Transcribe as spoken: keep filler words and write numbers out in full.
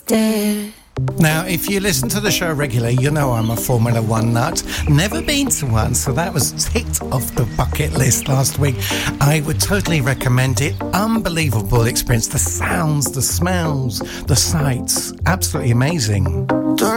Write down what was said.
stare. Now, if you listen to the show regularly, you know I'm a Formula One nut. Never been to one, so that was ticked off the bucket list last week. I would totally recommend it. Unbelievable experience. The sounds, the smells, the sights. Absolutely amazing.